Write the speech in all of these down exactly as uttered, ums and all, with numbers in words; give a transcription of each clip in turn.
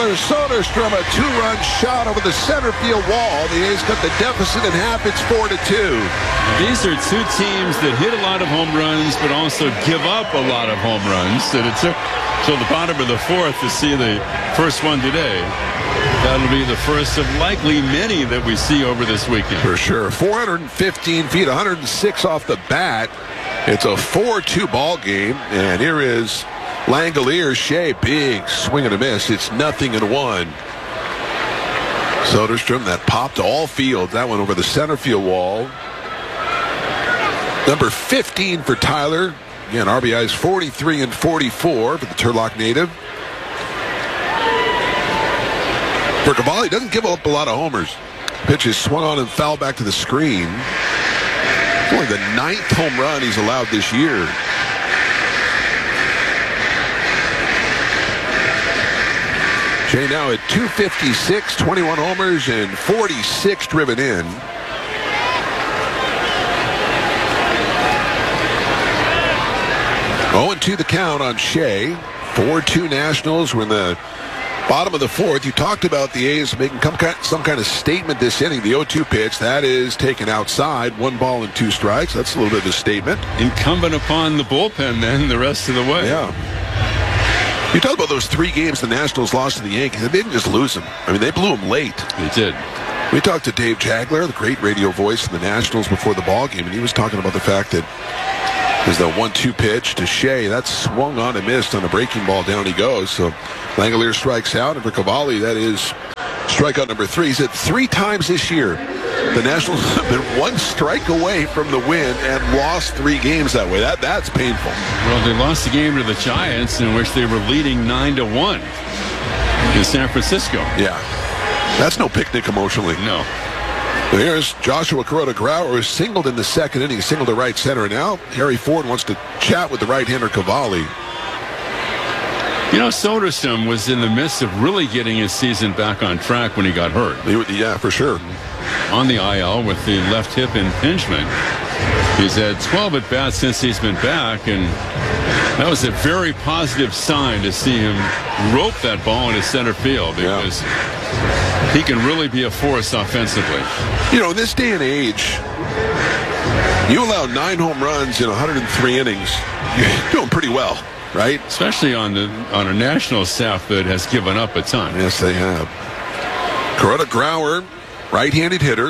Tyler Soderstrom, a two-run shot over the center field wall. The A's cut the deficit in half. It's four to two. These are two teams that hit a lot of home runs, but also give up a lot of home runs. And it took till the bottom of the fourth to see the first one today. That'll be the first of likely many that we see over this weekend. For sure. four hundred fifteen feet, one hundred six off the bat. It's a four two ball game. And here is Langeliers. Shea, big swing and a miss. It's nothing in one. Soderstrom, that popped to all fields. That went over the center field wall. Number fifteen for Tyler. Again, R B Is forty-three and forty-four for the Turlock native. For Cavalli, doesn't give up a lot of homers. Pitch is swung on and fouled back to the screen. It's only the ninth home run he's allowed this year. Shea now at two fifty-six, twenty-one homers and forty-six driven in. oh and two the count on Shea. four two Nationals. We're in the bottom of the fourth. You talked about the A's making some kind of statement this inning. The oh two pitch, that is taken outside. One ball and two strikes. That's a little bit of a statement. Incumbent upon the bullpen then the rest of the way. Yeah. You talked about those three games the Nationals lost to the Yankees. They didn't just lose them. I mean, they blew them late. They did. We talked to Dave Jagler, the great radio voice of the Nationals before the ball game, and he was talking about the fact that there's the one two pitch to Shea. That's swung on and missed on a breaking ball. Down he goes. So Langeliers strikes out. And for Cavalli, that is strikeout number three. He's hit three times this year. The Nationals have been one strike away from the win and lost three games that way. That That's painful. Well, they lost the game to the Giants in which they were leading nine to one in San Francisco. Yeah. That's no picnic emotionally. No. Here's Joshua Kuroda-Grauer, who singled in the second inning, singled to right center. And now Harry Ford wants to chat with the right-hander Cavalli. You know, Soderstrom was in the midst of really getting his season back on track when he got hurt. Yeah, for sure. On the I L with the left hip impingement. He's had twelve at-bats since he's been back, and that was a very positive sign to see him rope that ball into center field because yeah. he can really be a force offensively. You know, in this day and age, you allow nine home runs in one hundred three innings. You're doing pretty well, right? Especially on the on a national staff that has given up a ton. Yes, they have. Kuroda-Grauer, right-handed hitter.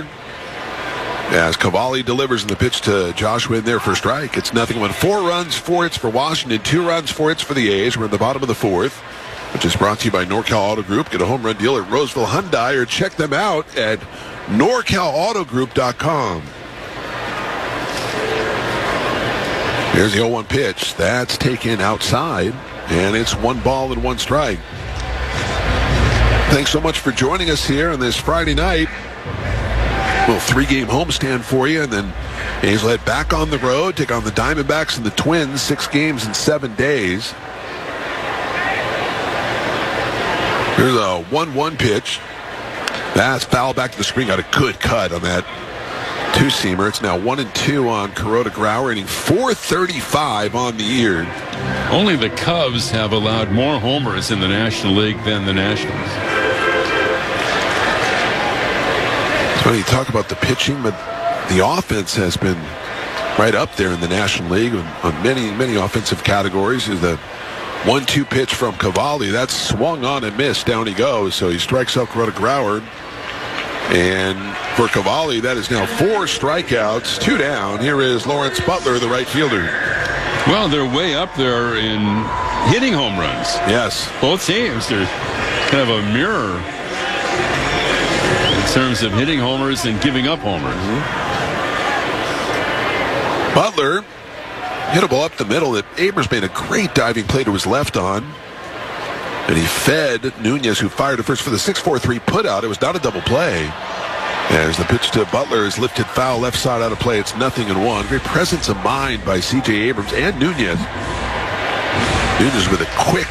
As Cavalli delivers in the pitch to Joshua in there for a strike. It's nothing but four runs, four hits for Washington, two runs, four hits for the A's. We're in the bottom of the fourth, which is brought to you by NorCal Auto Group. Get a home run deal at Roseville Hyundai or check them out at norcal auto group dot com. Here's the oh one pitch. That's taken outside, and it's one ball and one strike. Thanks so much for joining us here on this Friday night. Little three-game homestand for you, and then A's will head back on the road, take on the Diamondbacks and the Twins, six games in seven days. Here's a one one pitch. That's foul back to the screen. Got a good cut on that two-seamer. It's now one and two on Kuroda-Grauer, hitting four thirty-five on the year. Only the Cubs have allowed more homers in the National League than the Nationals. You talk about the pitching, but the offense has been right up there in the National League on many, many offensive categories. Is the one two pitch from Cavalli. That's swung on and missed. Down he goes. So he strikes out Kuroda-Grauer. And for Cavalli, that is now four strikeouts, two down. Here is Lawrence Butler, the right fielder. Well, they're way up there in hitting home runs. Yes. Both teams are kind of a mirror in terms of hitting homers and giving up homers. Mm-hmm. Butler hit a ball up the middle that Abrams made a great diving play to his left on. And he fed Nunez, who fired at first for the six four three putout. It was not a double play. As the pitch to Butler is lifted foul, left side out of play. It's nothing in one. Great presence of mind by C J Abrams and Nunez. Nunez with a quick,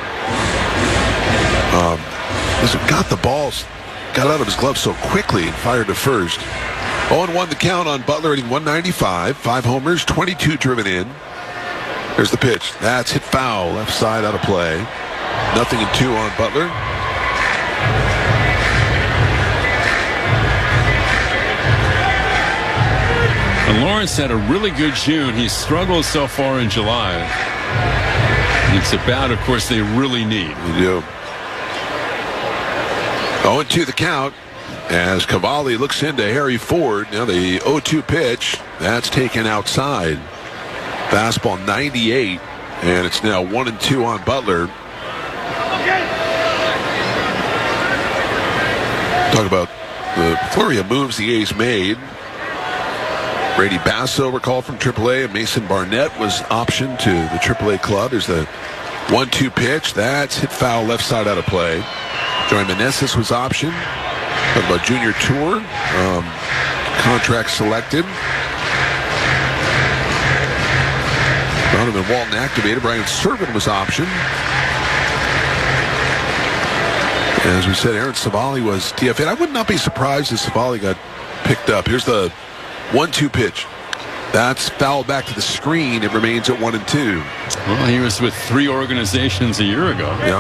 um, got the balls, got out of his glove so quickly and fired to first. oh and one the count on Butler, hitting one ninety-five. Five homers, twenty-two driven in. There's the pitch. That's hit foul, left side out of play. Nothing in two on Butler. And Lawrence had a really good June. He struggled so far in July. It's a bat, of course, they really need. They do. oh and two the count as Cavalli looks into Harry Ford. Now the oh two pitch, that's taken outside. Fastball ninety-eight, and it's now one and two on Butler. Talk about the flurry of moves the A's made. Brady Basso recalled from triple A, and Mason Barnett was optioned to the triple A club. There's the one two pitch. That's hit foul left side out of play. Joey Meneses was optioned. Talk about Junior Tour. Um, contract selected. Donovan Walton activated. Brian Serven was optioned. As we said, Aaron Savali was D F A. I would not be surprised if Savali got picked up. Here's the one two pitch. That's fouled back to the screen. It remains at one and two. Well, he was with three organizations a year ago. Yep.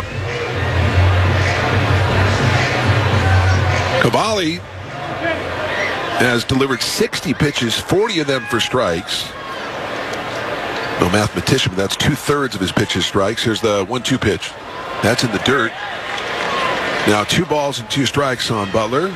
Cavalli has delivered sixty pitches, forty of them for strikes. No mathematician, but that's two-thirds of his pitches strikes. Here's the one two pitch. That's in the dirt. Now two balls and two strikes on Butler.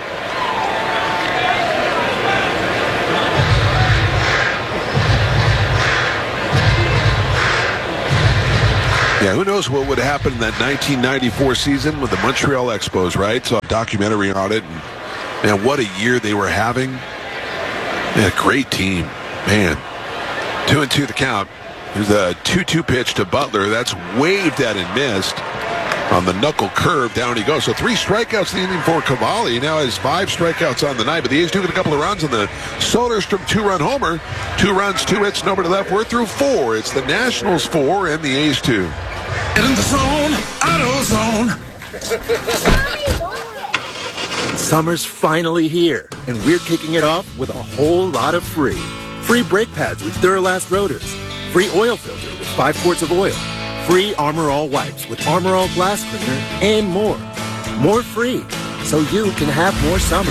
Yeah, who knows what would happen in that nineteen ninety-four season with the Montreal Expos, right? Saw a documentary on it. And, man, what a year they were having. They had a great team. Man, two and two the count. There's a two two pitch to Butler. That's waved at and missed. On the knuckle curve, down he goes. So three strikeouts in the inning for Cavalli. Now has five strikeouts on the night. But the A's do get a couple of runs on the Soderstrom two-run homer. Two runs, two hits, nobody left. We're through four. It's the Nationals four and the A's two. Get in the zone, AutoZone. Summer's finally here, and we're kicking it off with a whole lot of free. Free brake pads with Duralast rotors. Free oil filter with five quarts of oil. Free Armor All wipes with Armor All glass cleaner, and more. More free, so you can have more summer.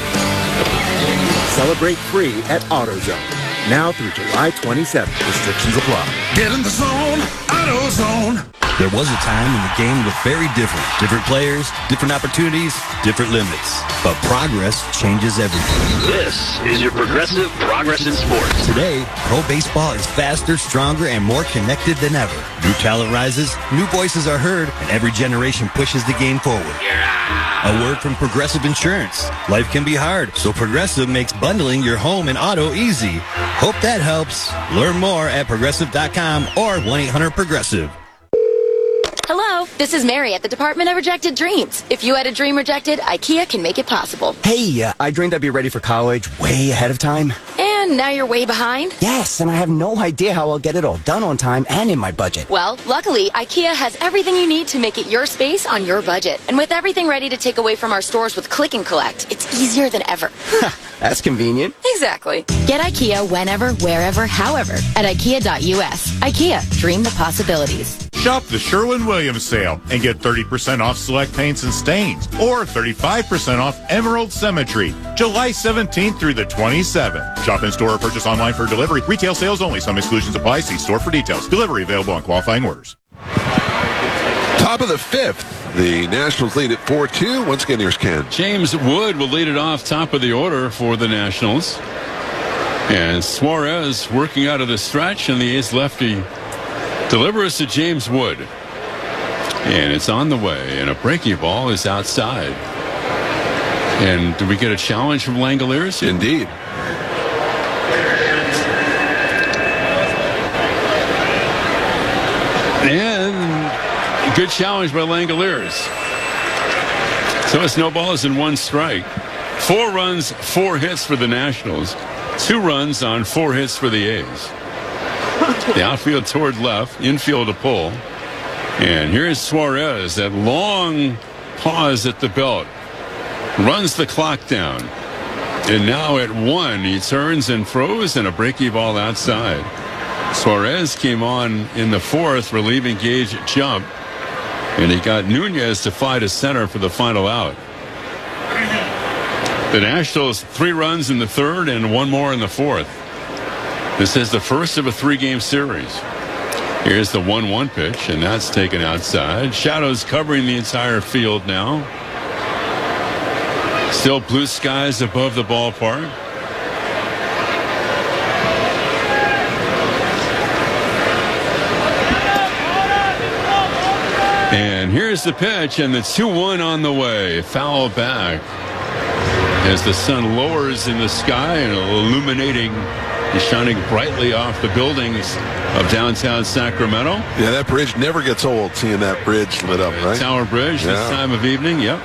Celebrate free at AutoZone. Now through July twenty-seventh. Restrictions apply. Get in the zone, AutoZone. There was a time when the game was very different. Different players, different opportunities, different limits. But progress changes everything. This is your Progressive Progress in Sports. Today, pro baseball is faster, stronger, and more connected than ever. New talent rises, new voices are heard, and every generation pushes the game forward. A word from Progressive Insurance. Life can be hard, so Progressive makes bundling your home and auto easy. Hope that helps. Learn more at progressive dot com or one eight hundred progressive. Hello, this is Mary at the Department of Rejected Dreams. If you had a dream rejected, IKEA can make it possible. Hey, uh, I dreamed I'd be ready for college way ahead of time. And now you're way behind? Yes, and I have no idea how I'll get it all done on time and in my budget. Well, luckily, IKEA has everything you need to make it your space on your budget. And with everything ready to take away from our stores with Click and Collect, it's easier than ever. That's convenient. Exactly. Get IKEA whenever, wherever, however at IKEA dot U S. IKEA, dream the possibilities. Shop the Sherwin-Williams sale and get thirty percent off select paints and stains or thirty-five percent off Emerald Cemetery, July seventeenth through the twenty-seventh. Shop in store or purchase online for delivery. Retail sales only. Some exclusions apply. See store for details. Delivery available on qualifying orders. Top of the fifth. The Nationals lead at four two. Once again, here's Ken. James Wood will lead it off top of the order for the Nationals. And Suarez working out of the stretch, and the A's lefty delivers to James Wood. And it's on the way, and a breaking ball is outside. And do we get a challenge from Langoliers? Indeed. And good challenge by Langoliers. So it's no balls and one strike. Four runs, four hits for the Nationals. Two runs on four hits for the A's. The outfield toward left, infield to pull. And here's Suarez, that long pause at the belt. Runs the clock down. And now at one, he turns and throws, and a breaking ball outside. Suarez came on in the fourth, relieving Gage jump. And he got Nunez to fly to center for the final out. The Nationals, three runs in the third and one more in the fourth. This is the first of a three-game series. Here's the one one pitch, and that's taken outside. Shadows covering the entire field now. Still blue skies above the ballpark. And here's the pitch, and the two one on the way. Foul back as the sun lowers in the sky and illuminating and shining brightly off the buildings of downtown Sacramento. Yeah, that bridge never gets old, seeing that bridge lit up, right? Tower Bridge yeah. this time of evening, yep.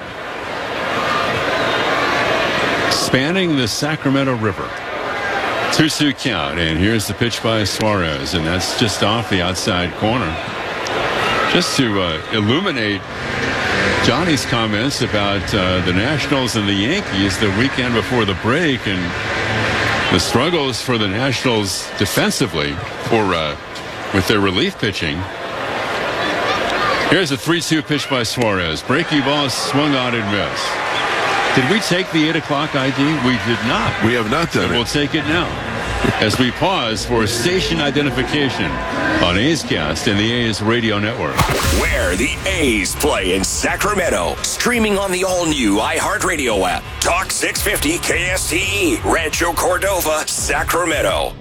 Spanning the Sacramento River. two two count, and here's the pitch by Suarez, and that's just off the outside corner. Just to uh, illuminate Johnny's comments about uh, the Nationals and the Yankees the weekend before the break, and the struggles for the Nationals defensively for uh, with their relief pitching. Here's a three two pitch by Suarez. Breaking ball swung on and missed. Did we take the eight o'clock I D? We did not. We have not done and it. We'll take it now as we pause for station identification on A's Cast and the A's Radio Network. Where the A's play in Sacramento. Streaming on the all-new iHeartRadio app. Talk six fifty K S T E, Rancho Cordova, Sacramento.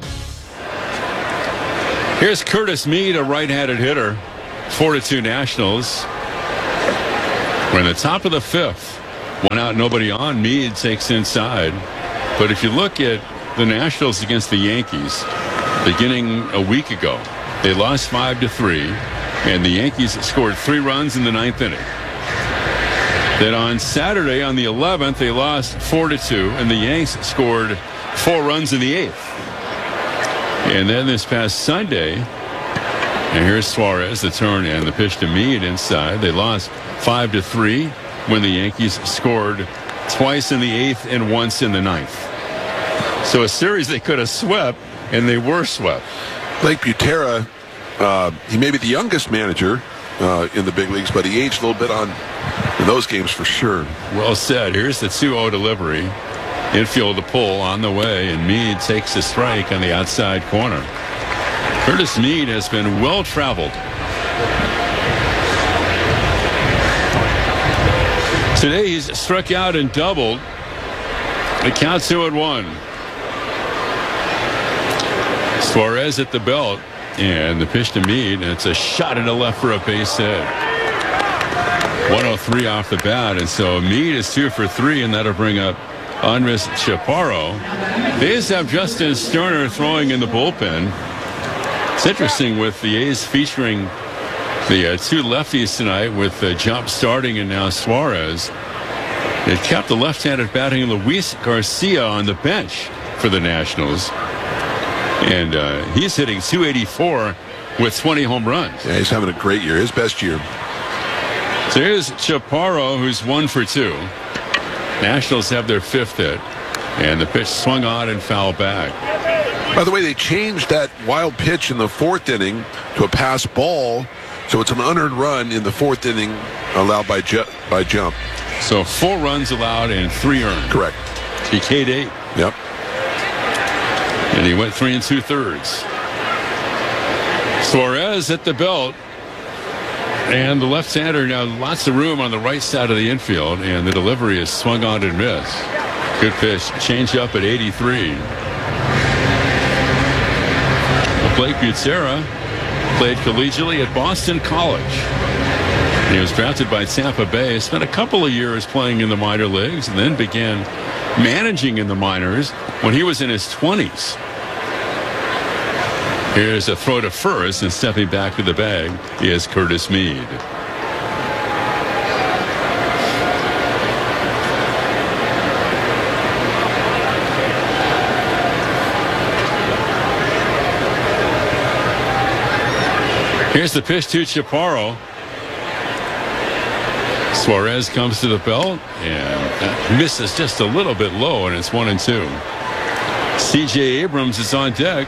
Here's Curtis Mead, a right-handed hitter. four to two Nationals. We're in the top of the fifth. One out, nobody on. Mead takes inside. But if you look at the Nationals against the Yankees, beginning a week ago, they lost five to three, and the Yankees scored three runs in the ninth inning. Then on Saturday, on the eleventh, they lost four to two, and the Yanks scored four runs in the eighth. And then this past Sunday, and here's Suarez, the turn and the pitch to Mead inside. They lost five to three when the Yankees scored twice in the eighth and once in the ninth. So a series they could have swept, and they were swept. Blake Butera, uh, he may be the youngest manager uh, in the big leagues, but he aged a little bit on in those games for sure. Well said. Here's the two oh delivery. Infield to pull on the way, and Mead takes a strike on the outside corner. Curtis Mead has been well-traveled. Today he's struck out and doubled. It counts two and one. Suarez at the belt, and the pitch to Mead, and it's a shot in the left for a base hit. one oh three off the bat, and so Mead is two for three, and that'll bring up Andres Chaparro. The A's have Justin Sterner throwing in the bullpen. It's interesting with the A's featuring the uh, two lefties tonight, with uh, Jump starting and now Suarez. It kept the left-handed batting Luis Garcia on the bench for the Nationals. And uh, he's hitting two eighty-four with twenty home runs. Yeah, he's having a great year, his best year. So here's Chaparro, who's one for two. Nationals have their fifth hit, and the pitch swung on and fouled back. By the way, they changed that wild pitch in the fourth inning to a pass ball, so it's an unearned run in the fourth inning allowed by ju- by Jump. So four runs allowed and three earned. Correct. He K'd eight. Yep. And he went three and two thirds. Suarez at the belt. And the left-hander now lots of room on the right side of the infield, and the delivery is swung on and missed. Good pitch. Change up at eighty-three. Blake Butera played collegiately at Boston College. And he was drafted by Tampa Bay, spent a couple of years playing in the minor leagues, and then began managing in the minors when he was in his twenties. Here's a throw to first, and stepping back to the bag is Curtis Mead. Here's the pitch to Chaparro. Suarez comes to the belt and misses just a little bit low, and it's one and two. C J Abrams is on deck.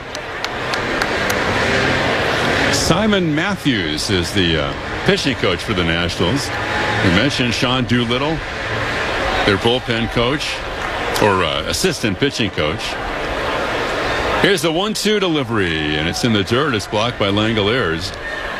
Simon Matthews is the uh, pitching coach for the Nationals. We mentioned Sean Doolittle, their bullpen coach. or uh, assistant pitching coach. Here's the one two delivery, and it's in the dirt. It's blocked by Langoliers.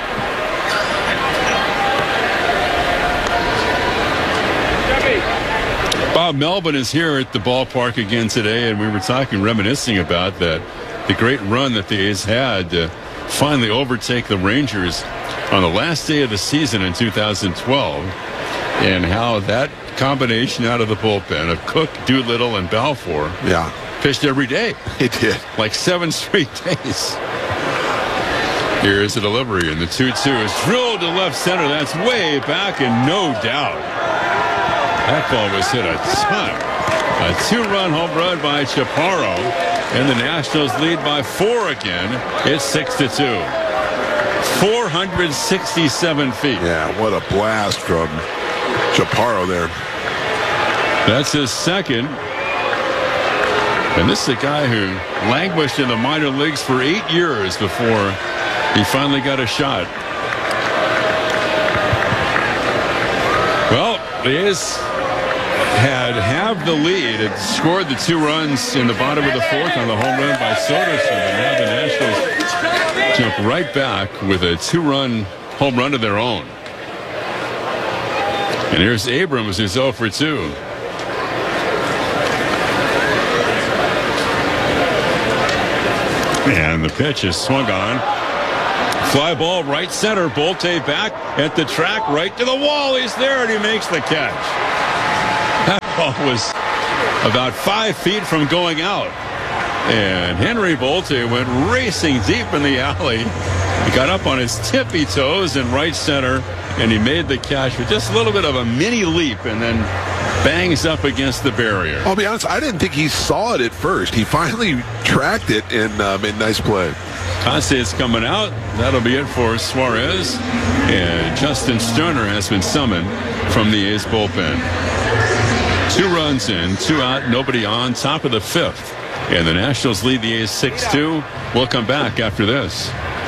Bob Melvin is here at the ballpark again today, and we were talking, reminiscing about that, the great run that the A's had to finally overtake the Rangers on the last day of the season in two thousand twelve, and how that combination out of the bullpen of Cook, Doolittle, and Balfour yeah. pitched every day. It did. Like seven straight days. Here is the delivery, and the two two is drilled to left center. That's way back, and no doubt that ball was hit a ton. A two-run home run by Chaparro, and the Nationals lead by four again. It's six to two. four hundred sixty-seven feet. Yeah, what a blast from Chaparro there. That's his second. And this is a guy who languished in the minor leagues for eight years before he finally got a shot. Well, the A's had halved the lead. It scored the two runs in the bottom of the fourth on the home run by Soderson. And now the Nationals jump right back with a two-run home run of their own. And here's Abrams, who's oh for two. And the pitch is swung on. Fly ball right center. Bolte back at the track, right to the wall. He's there, and he makes the catch. That ball was about five feet from going out. And Henry Bolte went racing deep in the alley. He got up on his tippy toes in right center, and he made the catch with just a little bit of a mini leap, and then bangs up against the barrier. I'll be honest, I didn't think he saw it at first. He finally tracked it and uh, made a nice play. Conce is coming out. That'll be it for Suarez. And Justin Sterner has been summoned from the A's bullpen. Two runs in, two out, nobody on, top of the fifth. And the Nationals lead the A's six two. We'll come back after this.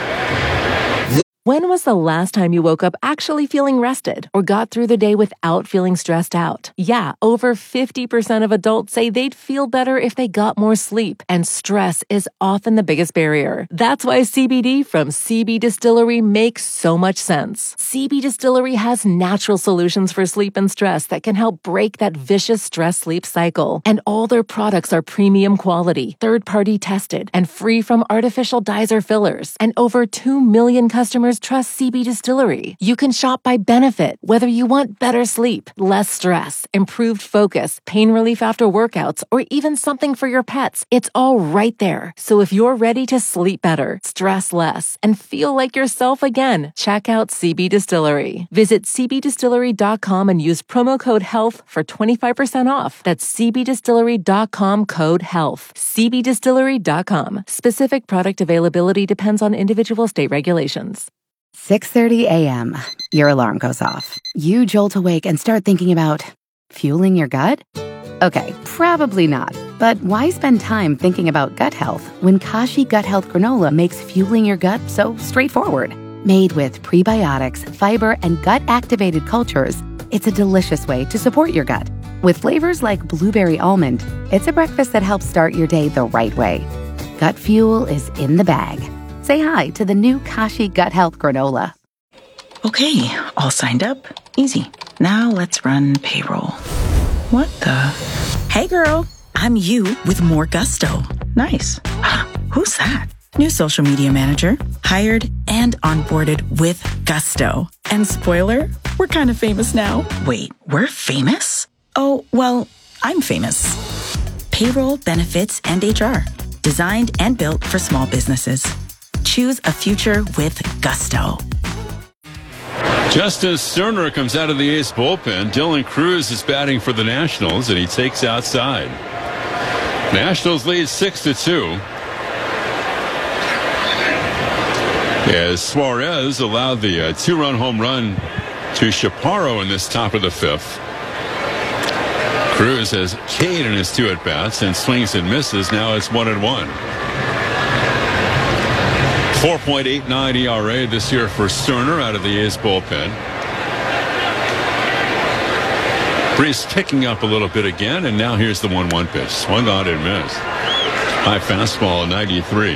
When was the last time you woke up actually feeling rested or got through the day without feeling stressed out? Yeah, over fifty percent of adults say they'd feel better if they got more sleep, and stress is often the biggest barrier. That's why C B D from C B Distillery makes so much sense. C B Distillery has natural solutions for sleep and stress that can help break that vicious stress-sleep cycle. And all their products are premium quality, third-party tested, and free from artificial dyes or fillers. And over two million customers trust C B Distillery. You can shop by benefit, whether you want better sleep, less stress, improved focus, pain relief after workouts, or even something for your pets. It's all right there. So if you're ready to sleep better, stress less, and feel like yourself again, check out C B Distillery. Visit c b distillery dot com and use promo code HEALTH for twenty-five percent off. That's c b distillery dot com code HEALTH. c b distillery dot com. Specific product availability depends on individual state regulations. six thirty a.m. Your alarm goes off. You jolt awake and start thinking about fueling your gut? Okay, probably not. But why spend time thinking about gut health when Kashi Gut Health Granola makes fueling your gut so straightforward? Made with prebiotics, fiber, and gut-activated cultures, it's a delicious way to support your gut. With flavors like blueberry almond, it's a breakfast that helps start your day the right way. Gut fuel is in the bag. Say hi to the new Kashi Gut Health Granola. Okay, all signed up. Easy. Now let's run payroll. What the? Hey girl, I'm you with more gusto. Nice. Who's that? New social media manager. Hired and onboarded with gusto. And spoiler, we're kind of famous now. Wait, we're famous? Oh, well, I'm famous. Payroll, benefits, and H R. Designed and built for small businesses. Choose a future with gusto. Justin Sterner comes out of the A's bullpen. Dylan Cruz is batting for the Nationals, and he takes outside. Nationals lead six to two. As Suarez allowed the uh, two-run home run to Chaparro in this top of the fifth. Cruz has Cade in his two at-bats and swings and misses. Now it's one and one. four point eight nine E R A this year for Sterner out of the A's bullpen. Breeze picking up a little bit again, and now here's the one one pitch. Swung on and missed. High fastball, ninety-three.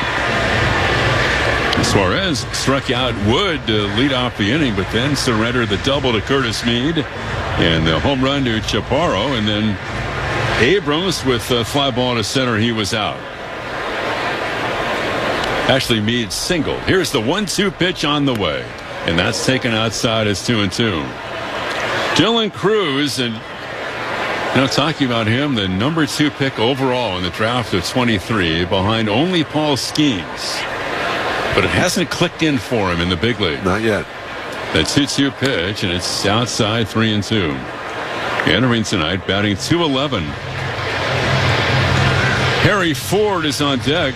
Suarez struck out Wood to lead off the inning, but then surrendered the double to Curtis Mead and the home run to Chaparro, and then Abrams with a fly ball to center. He was out. Actually, Mead singled. Here's the one two pitch on the way, and that's taken outside as two and two. Dylan Cruz, and you know, talking about him, the number two pick overall in the draft of twenty-three, behind only Paul Skeens. But it hasn't clicked in for him in the big league. Not yet. The two two pitch, and it's outside three and two. Entering tonight, batting two eleven. Harry Ford is on deck.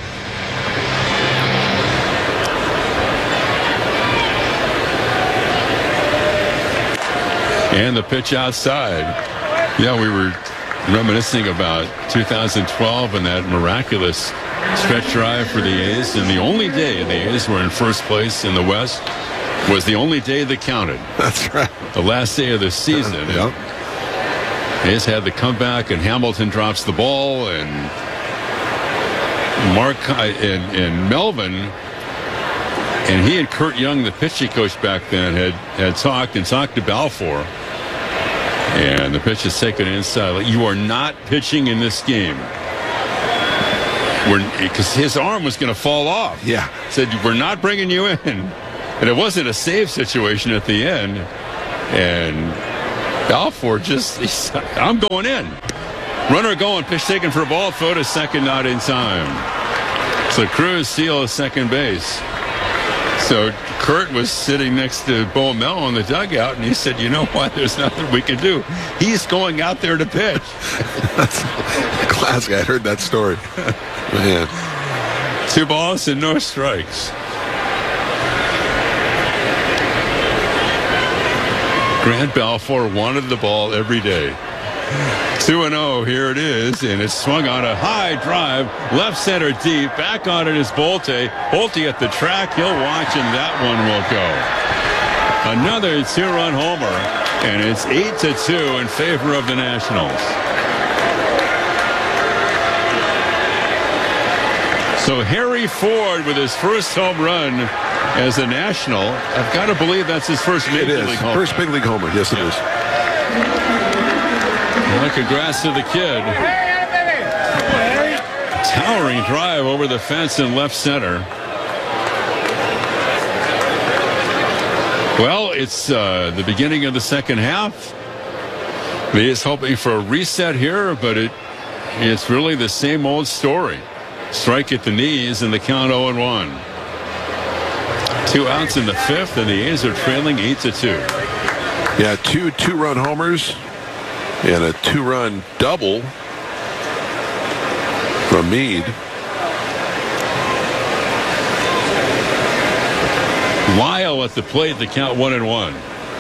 And the pitch outside. Yeah, we were reminiscing about two thousand twelve and that miraculous stretch drive for the A's. And the only day the A's were in first place in the West was the only day that counted. That's right. The last day of the season. Yep. A's had the comeback, and Hamilton drops the ball, and Mark and, and Melvin, and he and Kurt Young, the pitching coach back then, had, had talked and talked to Balfour. And the pitch is taken inside. You are not pitching in this game. Because his arm was going to fall off. Yeah. Said, we're not bringing you in. And it wasn't a save situation at the end. And Balfour just, he said, I'm going in. Runner going, pitch taken for a ball, throw to second, not in time. So Cruz steals second base. So Kurt was sitting next to Bo Mel on the dugout, and he said, you know what, there's nothing we can do. He's going out there to pitch. That's classic. I heard that story. Man. Two balls and no strikes. Grant Balfour wanted the ball every day. two and oh, here it is, and it's swung on a high drive, left center deep, back on it is Bolte. Bolte at the track, he'll watch, and that one will go. Another two-run homer, and it's eight to two in favor of the Nationals. So Harry Ford with his first home run as a National. I've got to believe that's his first major league homer. First big league homer, yes it is. Well, congrats to the kid. Towering drive over the fence in left center. Well, it's uh, the beginning of the second half. He is hoping for a reset here, but it it's really the same old story. Strike at the knees and the count oh and one. Two outs in the fifth, and the A's are trailing eight to two. Yeah, two two-run homers and a two-run double from Mead. Lyle at the plate, the count one and one.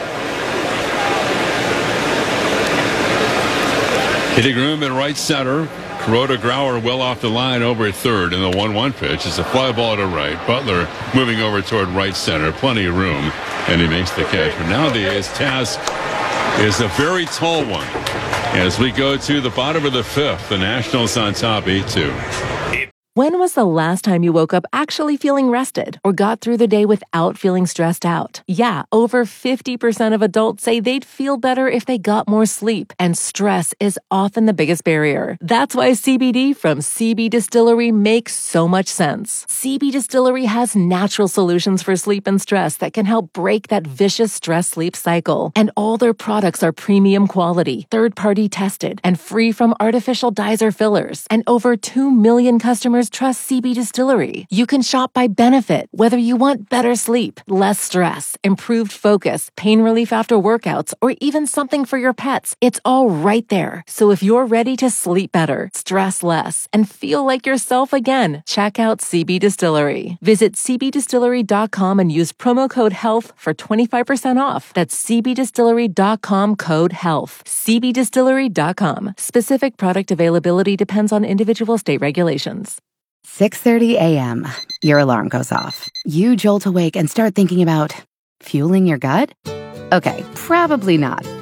Hitting room in right center. Kuroda Grauer well off the line over at third, and the one one pitch is a fly ball to right. Butler moving over toward right center. Plenty of room, and he makes the catch. But now the A's task is a very tall one. As we go to the bottom of the fifth, the Nationals on top eight two. When was the last time you woke up actually feeling rested or got through the day without feeling stressed out? Yeah, over fifty percent of adults say they'd feel better if they got more sleep, and stress is often the biggest barrier. That's why C B D from C B Distillery makes so much sense. C B Distillery has natural solutions for sleep and stress that can help break that vicious stress-sleep cycle. And all their products are premium quality, third-party tested, and free from artificial dyes or fillers. And over two million customers trust C B Distillery. You can shop by benefit, whether you want better sleep, less stress, improved focus, pain relief after workouts, or even something for your pets. It's all right there. So if you're ready to sleep better, stress less, and feel like yourself again, check out C B Distillery. Visit c b distillery dot com and use promo code HEALTH for twenty-five percent off. That's c b distillery dot com code HEALTH. c b distillery dot com. Specific product availability depends on individual state regulations. six thirty a.m. Your alarm goes off. You jolt awake and start thinking about fueling your gut? Okay, probably not.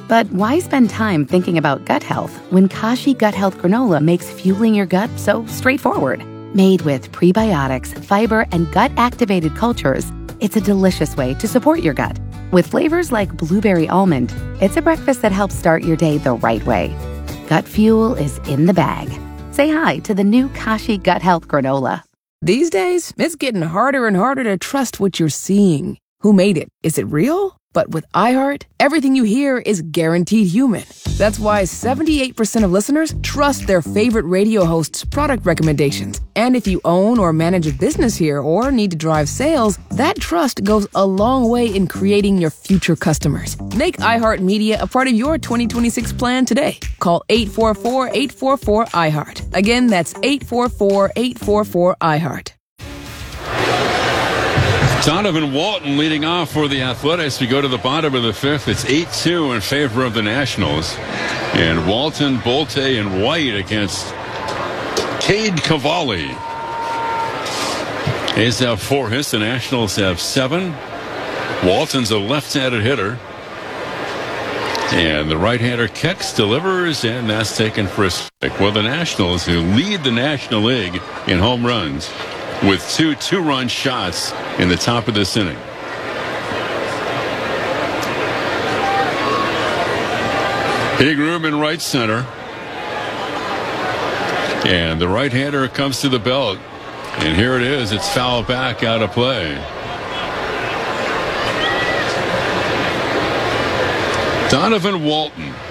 But why spend time thinking about gut health when Kashi Gut Health Granola makes fueling your gut so straightforward? Made with prebiotics, fiber, and gut-activated cultures, it's a delicious way to support your gut. With flavors like blueberry almond, it's a breakfast that helps start your day the right way. Gut fuel is in the bag. Say hi to the new Kashi Gut Health Granola. These days, it's getting harder and harder to trust what you're seeing. Who made it? Is it real? But with iHeart, everything you hear is guaranteed human. That's why seventy-eight percent of listeners trust their favorite radio host's product recommendations. And if you own or manage a business here or need to drive sales, that trust goes a long way in creating your future customers. Make iHeart Media a part of your twenty twenty-six plan today. Call eight four four, eight four four, iHeart. Again, that's eight four four, eight four four, iHeart. Donovan Walton leading off for the Athletics. We go to the bottom of the fifth. It's eight two in favor of the Nationals. And Walton, Bolte, and White against Cade Cavalli. A's have four hits. The Nationals have seven. Walton's a left-handed hitter. And the right-hander kicks, delivers, and that's taken for a strike. Well, the Nationals, who lead the National League in home runs, with two two-run shots in the top of this inning. Big room in right center. And the right-hander comes to the belt. And here it is. It's foul back, out of play. Donovan Walton